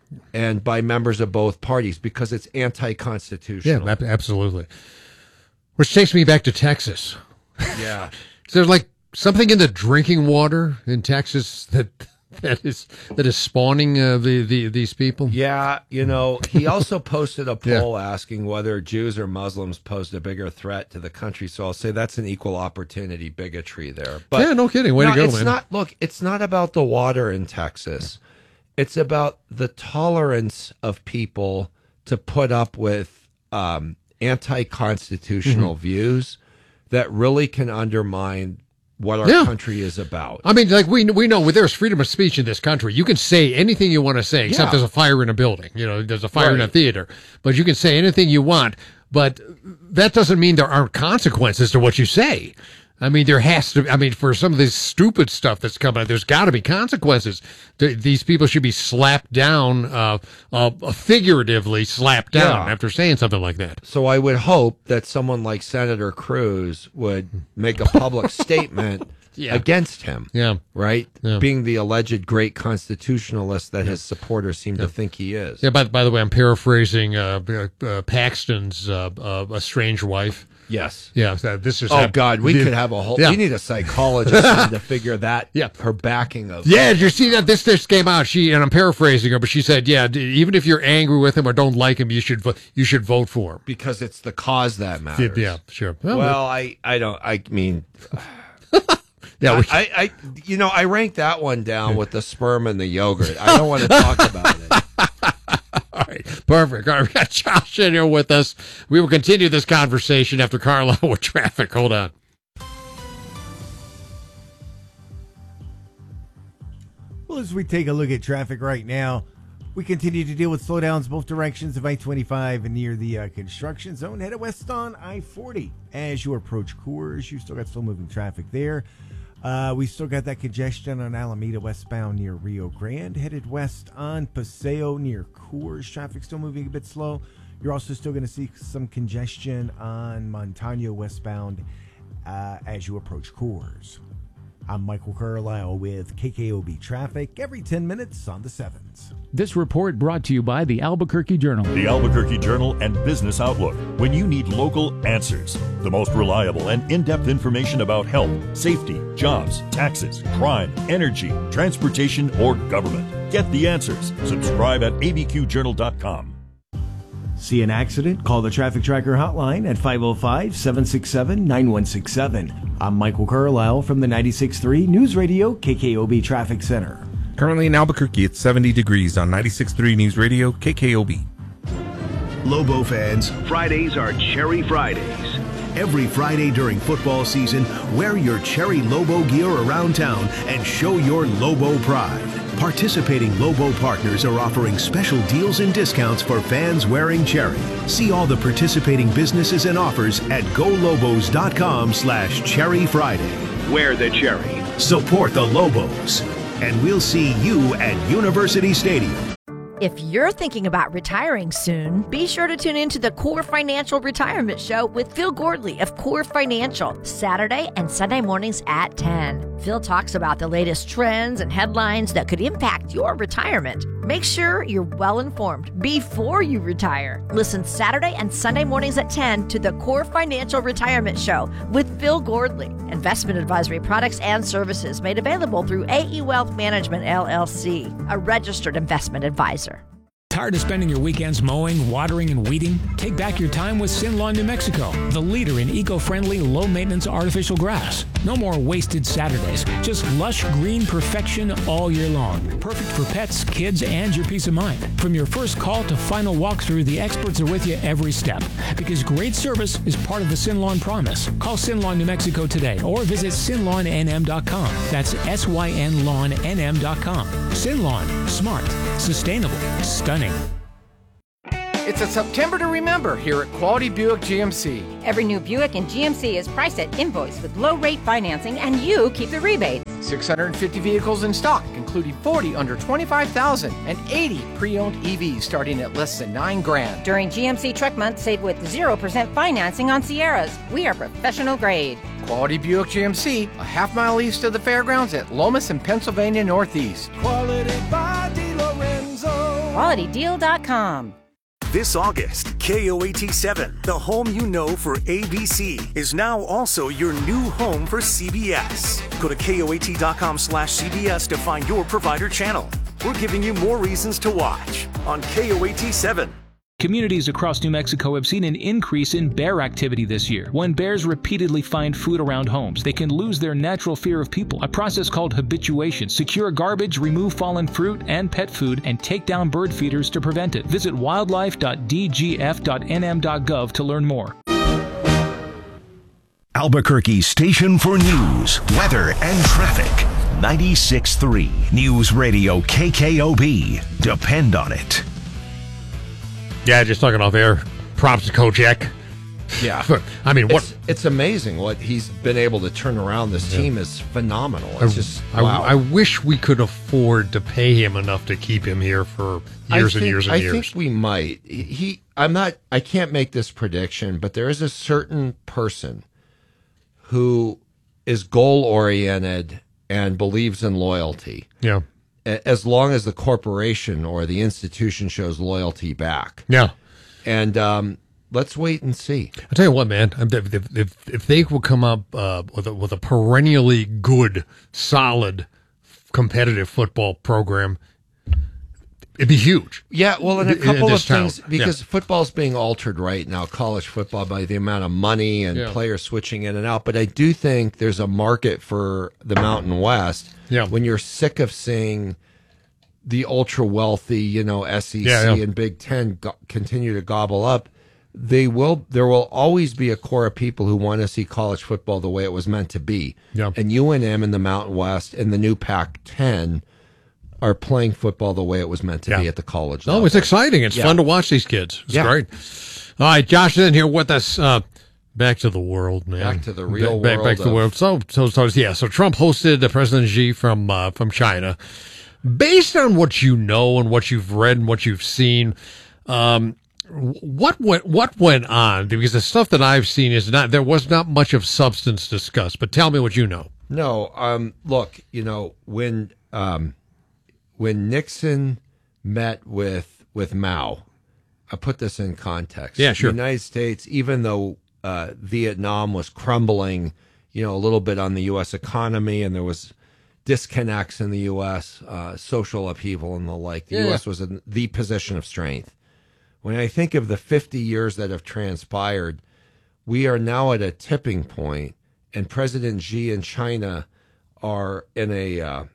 and by members of both parties because it's anti-constitutional. Yeah, ab- absolutely. Which takes me back to Texas. Yeah. Is there like something in the drinking water in Texas that that is that is spawning uh, the, the these people? Yeah, you know, he also posted a poll yeah. asking whether Jews or Muslims posed a bigger threat to the country. So I'll say that's an equal opportunity bigotry there. But yeah, no kidding. Way no, to go, it's man. Not, look, it's not about the water in Texas. It's about the tolerance of people to put up with um, anti-constitutional mm-hmm. views that really can undermine what our yeah. country is about. I mean, like we we know there's freedom of speech in this country. You can say anything you want to say, except yeah. there's a fire in a building. You know, there's a fire right. in a theater, but you can say anything you want. But that doesn't mean there aren't consequences to what you say. I mean, there has to. I mean, for some of this stupid stuff that's coming, there's got to be consequences. Th- these people should be slapped down, uh, uh, figuratively slapped down yeah. after saying something like that. So I would hope that someone like Senator Cruz would make a public statement yeah. against him. Yeah, right. Yeah. Being the alleged great constitutionalist that yeah. his supporters seem yeah. to think he is. Yeah. By by the way, I'm paraphrasing uh, uh, Paxton's uh, uh, "A Strange Wife." Yes. Yeah. This is. Oh God, we the, could have a whole. Yeah. We need a psychologist to figure that. Yeah. Her backing of. Yeah. Did you see that? This this came out. She and I'm paraphrasing her, but she said, "Yeah, even if you're angry with him or don't like him, you should vo- you should vote for him because it's the cause that matters." Yeah. Sure. Well, well I I don't. I mean. Yeah, we, I, I, you know, I ranked that one down with the sperm and the yogurt. I don't want to talk about it. All right, perfect. All right, we got Josh in here with us. We will continue this conversation after Carlisle with traffic. Hold on. Well, as we take a look at traffic right now, we continue to deal with slowdowns both directions of I twenty-five and near the uh, construction zone. Headed west on I forty. As you approach Coors, you still got slow-moving traffic there. Uh, we still got that congestion on Alameda westbound near Rio Grande. Headed west on Paseo near Coors. Traffic still moving a bit slow. You're also still going to see some congestion on Montano westbound uh, as you approach Coors. I'm Michael Carlisle with K K O B Traffic every ten minutes on the sevens. This report brought to you by the Albuquerque Journal. The Albuquerque Journal and Business Outlook. When you need local answers, the most reliable and in-depth information about health, safety, jobs, taxes, crime, energy, transportation, or government. Get the answers. Subscribe at A B Q journal dot com. See an accident? Call the Traffic Tracker hotline at five oh five, seven six seven, nine one six seven. I'm Michael Carlisle from the ninety-six point three News Radio K K O B Traffic Center. Currently in Albuquerque, it's seventy degrees on ninety-six point three News Radio K K O B. Lobo fans, Fridays are Cherry Fridays. Every Friday during football season, wear your Cherry Lobo gear around town and show your Lobo pride. Participating Lobo partners are offering special deals and discounts for fans wearing Cherry. See all the participating businesses and offers at golobos.com slash Cherry Friday. Wear the Cherry. Support the Lobos. And we'll see you at University Stadium. If you're thinking about retiring soon, be sure to tune in to the Core Financial Retirement Show with Phil Gordley of Core Financial, Saturday and Sunday mornings at ten. Phil talks about the latest trends and headlines that could impact your retirement. Make sure you're well informed before you retire. Listen Saturday and Sunday mornings at ten to the Core Financial Retirement Show with Phil Gordley. Investment advisory products and services made available through A E Wealth Management, L L C, a registered investment advisor. Tired of spending your weekends mowing, watering, and weeding? Take back your time with Sinlawn New Mexico, the leader in eco-friendly, low-maintenance artificial grass. No more wasted Saturdays, just lush green perfection all year long. Perfect for pets, kids, and your peace of mind. From your first call to final walkthrough, the experts are with you every step. Because great service is part of the Sinlawn promise. Call Sinlawn New Mexico today or visit sin lawn n m dot com. That's S Y N lawn N M dot com. Sinlawn. Smart. Sustainable. Stunning. It's a September to remember here at Quality Buick G M C. Every new Buick in G M C is priced at invoice with low rate financing, and you keep the rebates. six hundred fifty vehicles in stock, including forty under twenty-five thousand and eighty pre-owned E Vs starting at less than nine grand. During G M C Truck Month, save with zero percent financing on Sierras. We are professional grade. Quality Buick G M C, a half mile east of the fairgrounds at Lomas and Pennsylvania Northeast. Quality by DiLorenzo. quality deal dot com. This August, K O A T seven, the home you know for A B C, is now also your new home for C B S. Go to K O A T dot com slash C B S to find your provider channel. We're giving you more reasons to watch on K O A T seven. Communities across New Mexico have seen an increase in bear activity this year. When bears repeatedly find food around homes, they can lose their natural fear of people. A process called habituation. Secure garbage, remove fallen fruit and pet food, and take down bird feeders to prevent it. Visit wildlife dot d g f dot n m dot gov to learn more. Albuquerque's station for news, weather, and traffic. ninety-six point three News Radio K K O B. Depend on it. Yeah, just talking off air. Props to Coach Eck. Yeah. I mean, what? It's, it's amazing what he's been able to turn around. This Yeah. team is phenomenal. It's I, just, I, wow. I wish we could afford to pay him enough to keep him here for years I and think, years and I years. think we might. He, he, I'm not, I can't make this prediction, but there is a certain person who is goal oriented and believes in loyalty. Yeah. As long as the corporation or the institution shows loyalty back. Yeah. And um, let's wait and see. I'll tell you what, man. If, if, if, if they will come up uh, with, a, with a perennially good, solid, competitive football program, it'd be huge. Yeah, well, and a In- couple in of this town. things, because Yeah. football's being altered right now, college football, by the amount of money and Yeah. players switching in and out. But I do think there's a market for the Mountain West. Yeah. When you're sick of seeing the ultra wealthy, you know, S E C Yeah, yeah. and Big Ten go- continue to gobble up, they will. There will always be a core of people who want to see college football the way it was meant to be. Yeah. And U N M in the Mountain West and the new Pac ten are playing football the way it was meant to be at the college level. No, it's exciting. It's Yeah. fun to watch these kids. It's Yeah. great. All right, Josh is in here with us. Uh, back to the world, man. Back to the real back, world Back to the of- world. So, so, so, yeah. So Trump hosted uh, President Xi from uh, from China. Based on what you know and what you've read and what you've seen, um, what went what went on? Because the stuff that I've seen is not there was not much of substance discussed. But tell me what you know. No, um, look, you know, when um, when Nixon met with with Mao, I put this in context. Yeah, sure. The United States, even though uh, Vietnam was crumbling, you know, a little bit on the U S economy, and there was disconnects in the U S, uh, social upheaval and the like, the Yeah. U S was in the position of strength. When I think of the fifty years that have transpired, we are now at a tipping point, and President Xi and China are in a uh,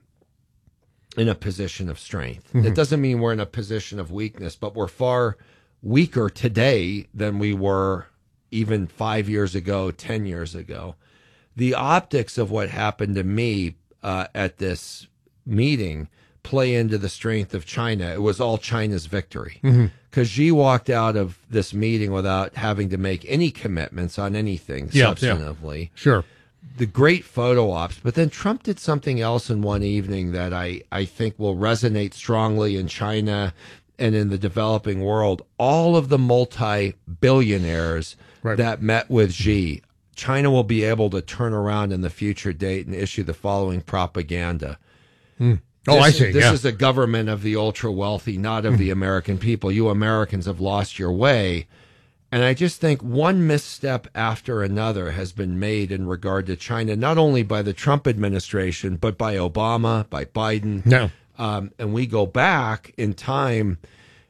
in a position of strength. Mhm. It doesn't mean we're in a position of weakness, but we're far weaker today than we were even five years ago, ten years ago. The optics of what happened to me uh, at this meeting play into the strength of China. It was all China's victory. Mhm. Because Xi walked out of this meeting without having to make any commitments on anything Yeah, yeah. substantively. Sure. The great photo ops, but then Trump did something else in one evening that I, I think will resonate strongly in China and in the developing world. All of the multi-billionaires Right. that met with Xi, China will be able to turn around in the future date and issue the following propaganda. Hmm. Oh, This I is- see. This yeah. is a government of the ultra wealthy, not of the American people. You Americans have lost your way. And I just think one misstep after another has been made in regard to China, not only by the Trump administration, but by Obama, by Biden. No. Um, and we go back in time,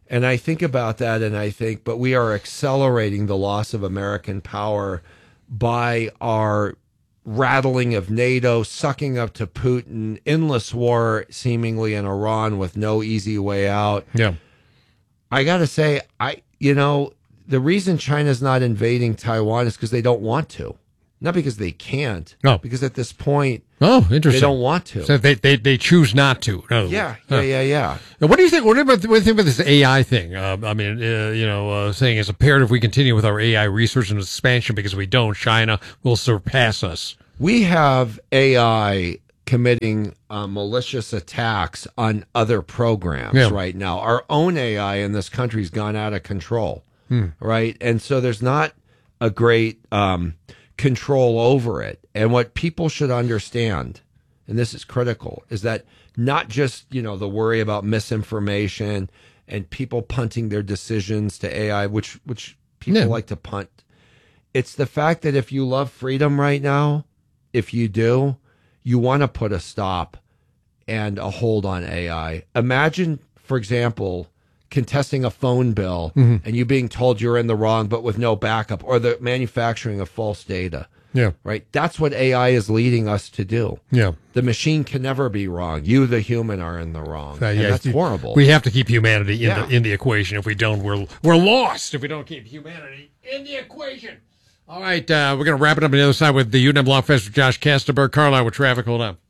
And I think about that and I think, but we are accelerating the loss of American power by our rattling of NATO, sucking up to Putin, endless war seemingly in Iran with no easy way out. Yeah. I got to say, I, you know, the reason China's not invading Taiwan is because they don't want to. Not because they can't. No. Because at this point, oh, interesting. they don't want to. So they they, they choose not to. No. Yeah, yeah, yeah, yeah. Now, what do you think? What about what do you think about this A I thing? Uh, I mean, uh, you know, uh, saying it's imperative we continue with our A I research and expansion because if we don't, China will surpass us. We have A I committing uh, malicious attacks on other programs Yeah. right now. Our own A I in this country's gone out of control, Hmm. right? And so there's not a great um, control over it. And what people should understand, and this is critical, is that not just, you know, the worry about misinformation and people punting their decisions to A I, which which people Yeah. like to punt. It's the fact that if you love freedom right now, if you do, you want to put a stop and a hold on A I. Imagine, for example, contesting a phone bill Mhm. and you being told you're in the wrong but with no backup, or the manufacturing of false data. Yeah. Right? That's what A I is leading us to do. Yeah. The machine can never be wrong. You, the human, are in the wrong. Uh, and yeah, that's you- horrible. We have to keep humanity in Yeah. the in the equation. If we don't, we're we're lost. If we don't keep humanity in the equation. All right, uh, we're going to wrap it up on the other side with the U N M Law Fest with Josh Kastenberg. Carlisle with traffic. Hold on.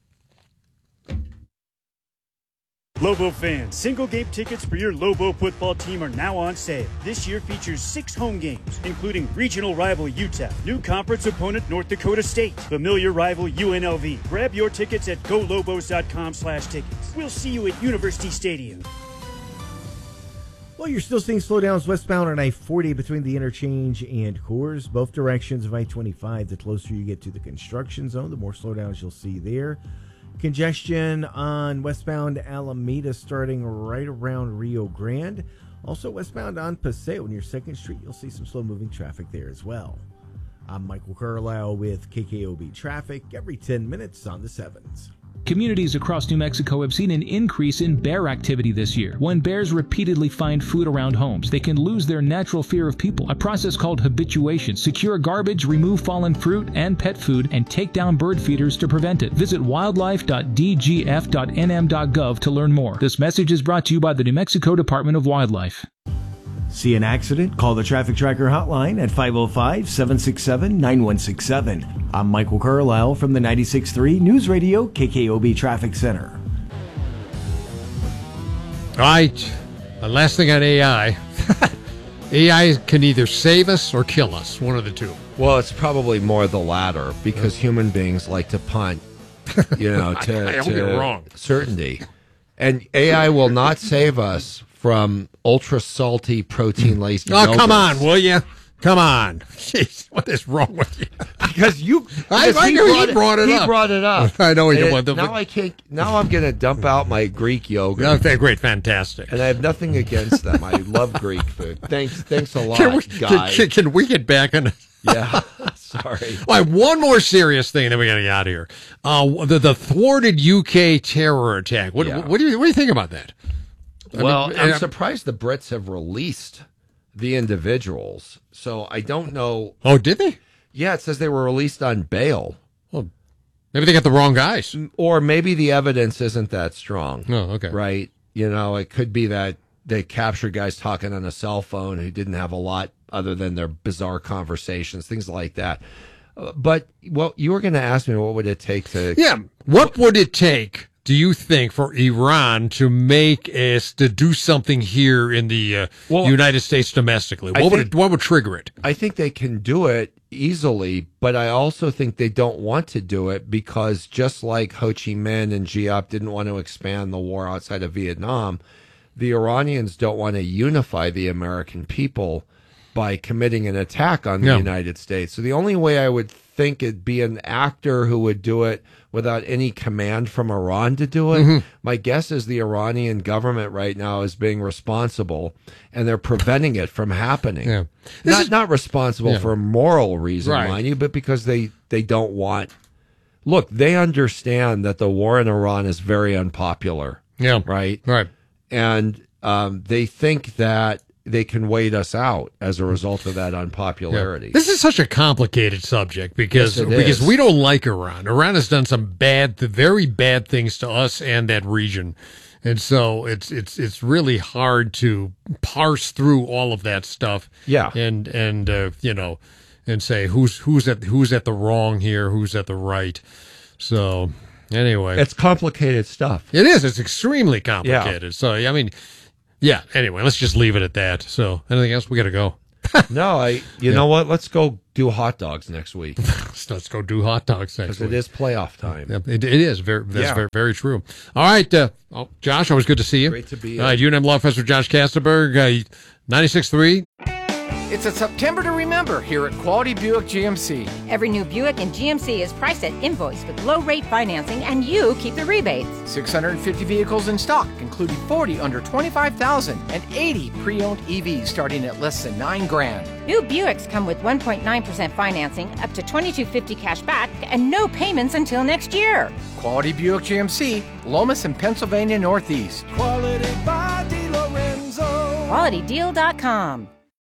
Lobo fans, single game tickets for your Lobo football team are now on sale. This year features six home games, including regional rival U T E P, new conference opponent North Dakota State, familiar rival U N L V. Grab your tickets at go lobos dot com slash tickets. We'll see you at University Stadium. Well, you're still seeing slowdowns westbound on I forty between the interchange and Coors. Both directions of I twenty-five. The closer you get to the construction zone, the more slowdowns you'll see there. Congestion on westbound Alameda starting right around Rio Grande. Also westbound on Paseo near second Street. You'll see some slow-moving traffic there as well. I'm Michael Carlisle with K K O B Traffic every ten minutes on the sevens. Communities across New Mexico have seen an increase in bear activity this year. When bears repeatedly find food around homes, they can lose their natural fear of people, a process called habituation. Secure garbage, remove fallen fruit and pet food, and take down bird feeders to prevent it. Visit wildlife dot d g f dot n m dot gov to learn more. This message is brought to you by the New Mexico Department of Wildlife. See an accident? Call the Traffic Tracker hotline at five oh five, seven six seven, nine one six seven. I'm Michael Carlisle from the ninety-six point three News Radio K K O B Traffic Center. All right. The last thing on A I. A I can either save us or kill us, one of the two. Well, it's probably more the latter because human beings like to punt, you know, to, I hope to you're wrong. certainty. And A I will not save us from ultra salty protein laced. Oh, come on, will you? Come on. Jeez, what is wrong with you? Because you, I, because I he know brought he brought it he up. He brought it up. I know he And did. it- What the- Now I can't. Now I'm going to dump out my Greek yogurt. Okay, great, fantastic. And I have nothing against them. I love Greek food. Thanks, thanks a lot, Can we, guy. can, can we get back on? Yeah, sorry. All right, one more serious thing, then we got to get out of here. Uh, the the thwarted U K terror attack. What, Yeah. what do you what do you think about that? I Well, mean, I'm uh, surprised the Brits have released the individuals. So I don't know. Oh, did they? Yeah, it says they were released on bail. Well, maybe they got the wrong guys. Or maybe the evidence isn't that strong. Oh, okay. Right? You know, it could be that they captured guys talking on a cell phone who didn't have a lot other than their bizarre conversations, things like that. Uh, But, well, you were going to ask me what would it take to... Yeah. What would it take, do you think, for Iran to make us to do something here in the uh, Well, United States domestically? I What would think- it, what would trigger it? I think they can do it easily, but I also think they don't want to do it because just like Ho Chi Minh and Giap didn't want to expand the war outside of Vietnam, the Iranians don't want to unify the American people by committing an attack on the Yeah. United States. So the only way I would think it'd be an actor who would do it without any command from Iran to do it. Mhm. My guess is the Iranian government right now is being responsible and they're preventing it from happening. Yeah. Not not responsible Yeah. for a moral reason, Right. mind you, but because they, they don't want. Look, they understand that the war in Iran is very unpopular. Yeah. Right? Right. And um, they think that they can wait us out as a result of that unpopularity. Yeah. This is such a complicated subject because Yes, it because is. we don't like Iran. Iran has done some bad, very bad things to us and that region, and so it's it's it's really hard to parse through all of that stuff. Yeah, and and uh, you know, and say who's who's at who's at the wrong here, who's at the right. So anyway, it's complicated stuff. It is. It's extremely complicated. So I mean. Yeah, anyway, let's just leave it at that. So, anything else? We got to go. No, I. You Yeah. know what? Let's go do hot dogs next week. Let's go do hot dogs next Because week. it is playoff time. Yeah, it, it is. Very, that's Yeah. very, very true. All right. Uh, oh, Josh, always good to see you. Great to be All right, here. U N M Law Professor Josh Kastenberg, uh, ninety-six point three. It's a September to remember here at Quality Buick G M C. Every new Buick in G M C is priced at invoice with low rate financing, and you keep the rebates. six hundred fifty vehicles in stock, including forty under twenty-five thousand and eighty pre-owned E Vs starting at less than nine grand. New Buicks come with one point nine percent financing, up to twenty-two fifty cash back, and no payments until next year. Quality Buick G M C, Lomas and Pennsylvania Northeast. Quality by DiLorenzo. quality deal dot com.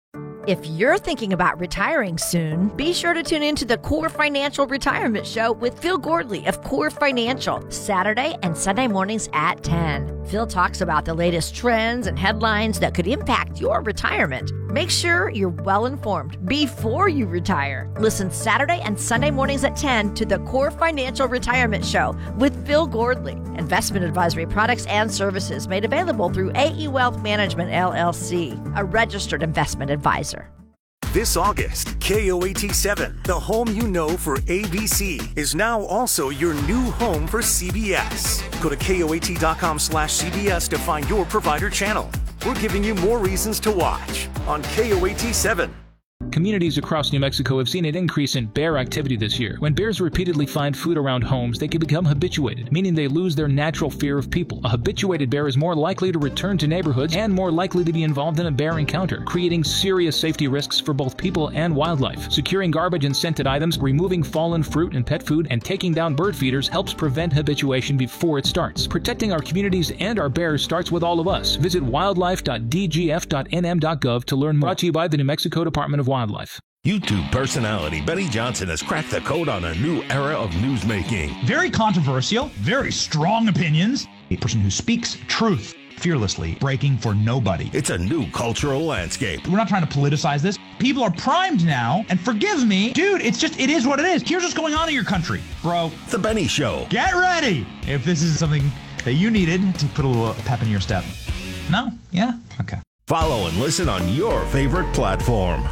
If you're thinking about retiring soon, be sure to tune in to the Core Financial Retirement Show with Phil Gordley of Core Financial, Saturday and Sunday mornings at ten. Phil talks about the latest trends and headlines that could impact your retirement. Make sure you're well informed before you retire. Listen Saturday and Sunday mornings at ten to the Core Financial Retirement Show with Phil Gordley. Investment advisory products and services made available through A E Wealth Management, L L C, a registered investment advisor. This August, K O A T seven, the home you know for A B C, is now also your new home for C B S. Go to K O A T dot com slash C B S to find your provider channel. We're giving you more reasons to watch on K O A T seven. Communities across New Mexico have seen an increase in bear activity this year. When bears repeatedly find food around homes, they can become habituated, meaning they lose their natural fear of people. A habituated bear is more likely to return to neighborhoods and more likely to be involved in a bear encounter, creating serious safety risks for both people and wildlife. Securing garbage and scented items, removing fallen fruit and pet food, and taking down bird feeders helps prevent habituation before it starts. Protecting our communities and our bears starts with all of us. Visit wildlife dot d g f dot n m dot gov to learn more. Brought to you by the New Mexico Department of Wildlife. YouTube personality Benny Johnson has cracked the code on a new era of newsmaking. Very controversial, very strong opinions. A person who speaks truth fearlessly, breaking for nobody. It's a new cultural landscape. We're not trying to politicize this. People are primed now, and forgive me, dude, it's just, it is what it is. Here's what's going on in your country, bro. The Benny Show. Get ready if this is something that you needed to put a little pep in your step. No? Yeah? Okay. Follow and listen on your favorite platform.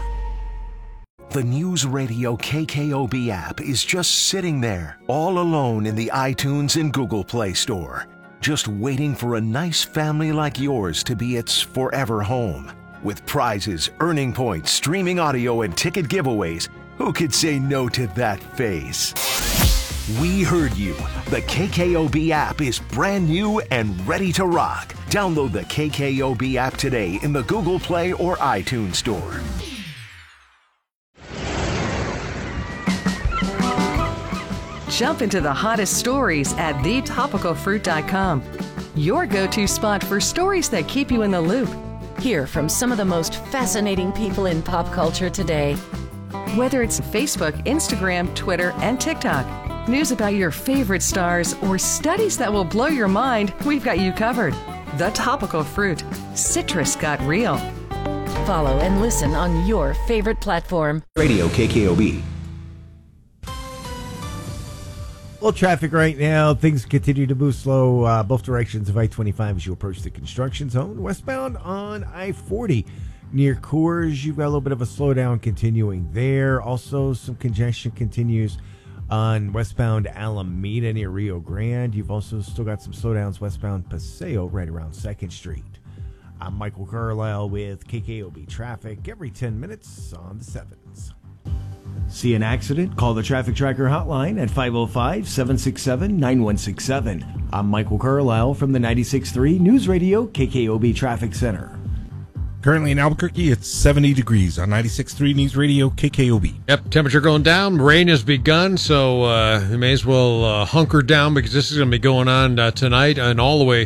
The News Radio K K O B app is just sitting there, all alone in the iTunes and Google Play Store, just waiting for a nice family like yours to be its forever home. With prizes, earning points, streaming audio, and ticket giveaways, who could say no to that face? We heard you. The K K O B app is brand new and ready to rock. Download the K K O B app today in the Google Play or iTunes Store. Jump into the hottest stories at the topical fruit dot com. Your go-to spot for stories that keep you in the loop. Hear from some of the most fascinating people in pop culture today. Whether it's Facebook, Instagram, Twitter, and TikTok, news about your favorite stars, or studies that will blow your mind, we've got you covered. The Topical Fruit. Citrus got real. Follow and listen on your favorite platform. Radio K K O B. Well, traffic right now. Things continue to move slow uh, both directions of I twenty-five as you approach the construction zone. Westbound on I forty near Coors, you've got a little bit of a slowdown continuing there. Also, some congestion continues on westbound Alameda near Rio Grande. You've also still got some slowdowns westbound Paseo right around second Street. I'm Michael Carlisle with K K O B Traffic every ten minutes on the sevens. See an accident? Call the Traffic Tracker hotline at five oh five, seven six seven, nine one six seven. I'm Michael Carlisle from the ninety-six point three News Radio K K O B Traffic Center. Currently in Albuquerque, it's seventy degrees on ninety-six point three News Radio K K O B. Yep, temperature going down. Rain has begun, so uh, you may as well uh, hunker down because this is going to be going on uh, tonight and all the way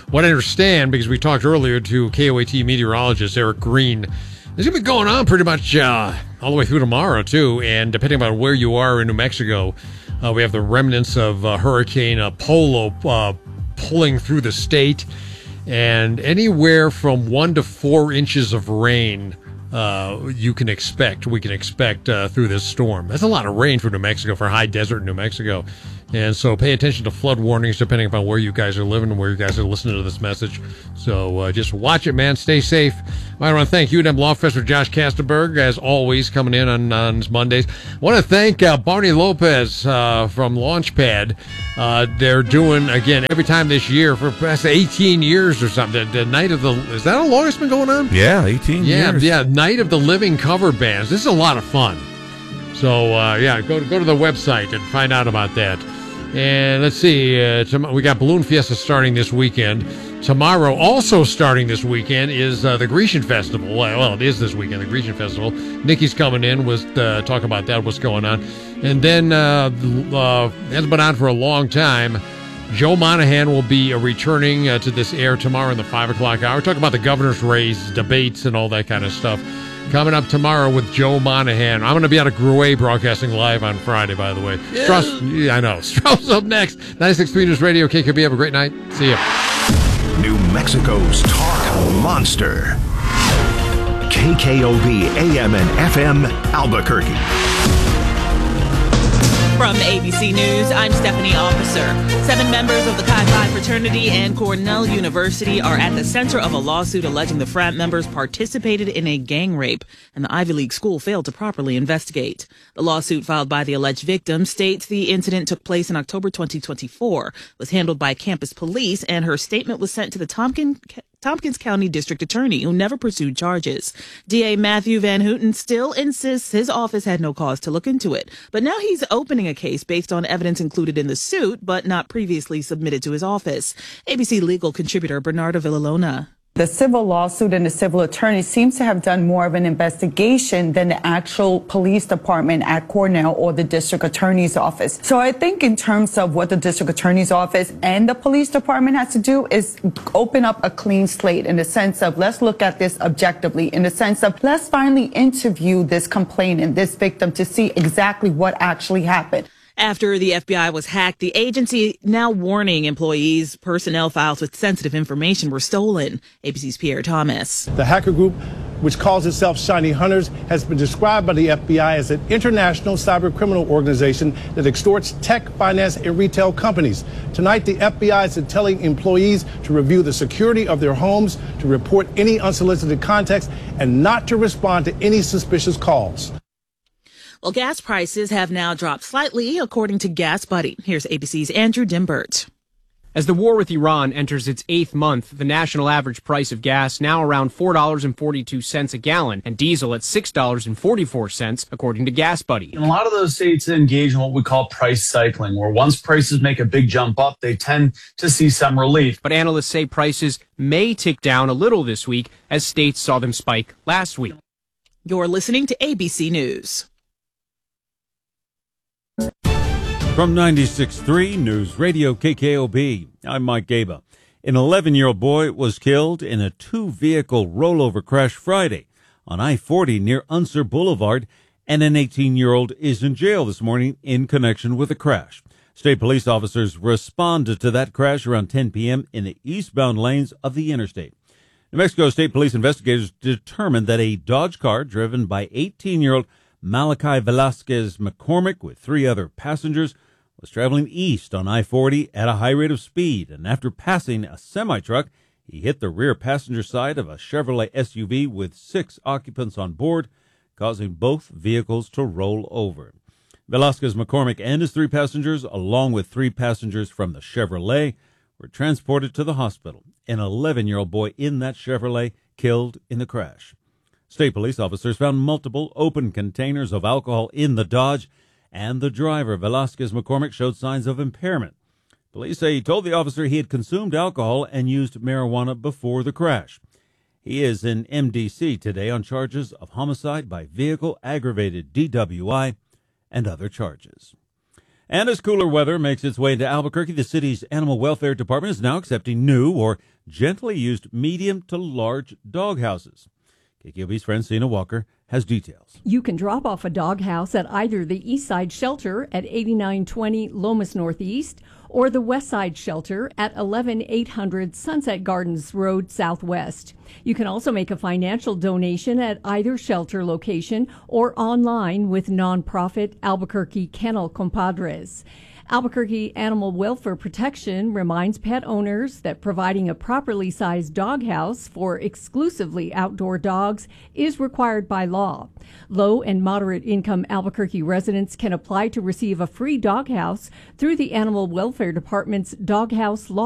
what I understand, because we talked earlier to K O A T meteorologist Eric Green, this is going to be going on pretty much uh, all the way through tomorrow, too. And depending on where you are in New Mexico, uh, we have the remnants of uh, Hurricane uh, Polo uh, pulling through the state. And anywhere from one to four inches of rain uh, you can expect, we can expect uh, through this storm. That's a lot of rain for New Mexico, for high desert in New Mexico. And so pay attention to flood warnings depending upon where you guys are living and where you guys are listening to this message. So uh, just watch it, man. Stay safe. I want to thank U N M Law Professor Josh Kastenberg, as always, coming in on, on Mondays. I want to thank uh, Barney Lopez uh, from Launchpad. Uh, they're doing, again, every time this year for the past eighteen years or something. The Night of the, is that how long it's been going on? Yeah, eighteen yeah, years. Yeah, Night of the Living cover bands. This is a lot of fun. So, uh, yeah, go to, go to the website and find out about that. And let's see, uh, tom- we got Balloon Fiesta starting this weekend. Tomorrow, also starting this weekend, is uh, the Grecian Festival. Well, well, it is this weekend, the Grecian Festival. Nikki's coming in, was uh, talk about that, what's going on. And then, uh, uh, hasn't been on for a long time, Joe Monahan will be uh, returning uh, to this air tomorrow in the five o'clock hour. Talking about the governor's race, debates, and all that kind of stuff. Coming up tomorrow with Joe Monahan. I'm going to be out of Grouet broadcasting live on Friday, by the way. Yeah, Strauss, yeah I know. Strauss up next. ninety-six point three News Radio, K K B. Have a great night. See ya. New Mexico's talk monster. K K O B A M and F M Albuquerque. From A B C News, I'm Stephanie Officer. Seven members of the Chi Phi fraternity and Cornell University are at the center of a lawsuit alleging the frat members participated in a gang rape, and the Ivy League school failed to properly investigate. The lawsuit filed by the alleged victim states the incident took place in October twenty twenty-four, was handled by campus police, and her statement was sent to the Tompkins Tompkins County District Attorney, who never pursued charges. D A Matthew Van Houten still insists his office had no cause to look into it, but now he's opening a case based on evidence included in the suit, but not previously submitted to his office. A B C legal contributor Bernardo Villalona. The civil lawsuit and the civil attorney seems to have done more of an investigation than the actual police department at Cornell or the district attorney's office. So I think in terms of what the district attorney's office and the police department has to do is open up a clean slate in the sense of let's look at this objectively, in the sense of let's finally interview this complainant, this victim, to see exactly what actually happened. After the F B I was hacked, the agency now warning employees personnel files with sensitive information were stolen. A B C's Pierre Thomas. The hacker group, which calls itself Shiny Hunters, has been described by the F B I as an international cyber criminal organization that extorts tech, finance, and retail companies. Tonight, the F B I is telling employees to review the security of their homes, to report any unsolicited contacts, and not to respond to any suspicious calls. Well, gas prices have now dropped slightly, according to Gas Buddy. Here's A B C's Andrew Dimbert. As the war with Iran enters its eighth month, the national average price of gas now around four dollars and forty-two cents a gallon, and diesel at six dollars and forty-four cents, according to Gas Buddy. And a lot of those states engage in what we call price cycling, where once prices make a big jump up, they tend to see some relief. But analysts say prices may tick down a little this week, as states saw them spike last week. You're listening to A B C News. From ninety-six point three News Radio K K O B, I'm Mike Gaba. An eleven-year-old boy was killed in a two-vehicle rollover crash Friday on I forty near Unser Boulevard, and an eighteen-year-old is in jail this morning in connection with the crash. State police officers responded to that crash around ten p.m. in the eastbound lanes of the interstate. New Mexico State Police investigators determined that a Dodge car driven by eighteen-year-old Malachi Velasquez McCormick with three other passengers was traveling east on I forty at a high rate of speed, and after passing a semi-truck, he hit the rear passenger side of a Chevrolet S U V with six occupants on board, causing both vehicles to roll over. Velasquez McCormick and his three passengers, along with three passengers from the Chevrolet, were transported to the hospital. An eleven-year-old boy in that Chevrolet killed in the crash. State police officers found multiple open containers of alcohol in the Dodge, and the driver, Velasquez McCormick, showed signs of impairment. Police say he told the officer he had consumed alcohol and used marijuana before the crash. He is in M D C today on charges of homicide by vehicle, aggravated D W I, and other charges. And as cooler weather makes its way into Albuquerque, the city's animal welfare department is now accepting new or gently used medium to large dog houses. K K O B's Francina Walker has details. You can drop off a dog house at either the East Side Shelter at eighty-nine twenty Lomas Northeast or the West Side Shelter at eleven eight hundred Sunset Gardens Road Southwest. You can also make a financial donation at either shelter location or online with nonprofit Albuquerque Kennel Compadres. Albuquerque Animal Welfare Protection reminds pet owners that providing a properly sized dog house for exclusively outdoor dogs is required by law. Low and moderate income Albuquerque residents can apply to receive a free dog house through the Animal Welfare Department's Dog House Law